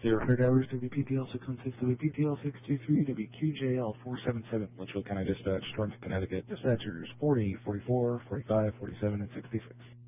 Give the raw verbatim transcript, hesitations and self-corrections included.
zero hundred hours W P T L six one six, W P T L six two three, W Q J L four seven seven, Litchfield County Dispatch, Torrance, Connecticut. Dispatchers forty, forty-four, forty-five, forty-seven, and sixty-six.